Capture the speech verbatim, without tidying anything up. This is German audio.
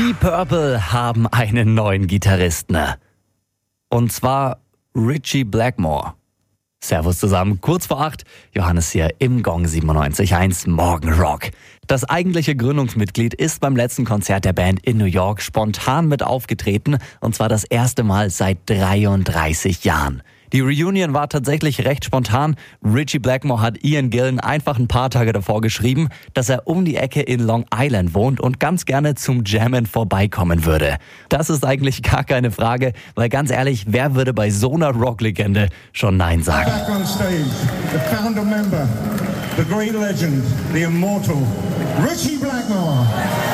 Deep Purple haben einen neuen Gitarristen. Und zwar Ritchie Blackmore. Servus zusammen, kurz vor acht, Johannes hier im Gong siebenundneunzig Komma eins Morgenrock. Das eigentliche Gründungsmitglied ist beim letzten Konzert der Band in New York spontan mit aufgetreten, und zwar das erste Mal seit dreiunddreißig Jahren. Die Reunion war tatsächlich recht spontan. Ritchie Blackmore hat Ian Gillan einfach ein paar Tage davor geschrieben, dass er um die Ecke in Long Island wohnt und ganz gerne zum Jammen vorbeikommen würde. Das ist eigentlich gar keine Frage, weil ganz ehrlich, wer würde bei so einer Rocklegende schon Nein sagen? Back on stage, the founder member, the great legend, the immortal Ritchie Blackmore.